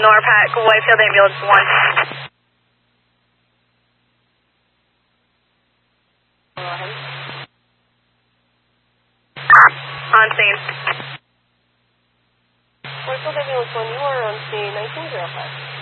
NORPAC, Whitefield Ambulance 1. On scene. Whitefield Ambulance 1, you are on scene 1905.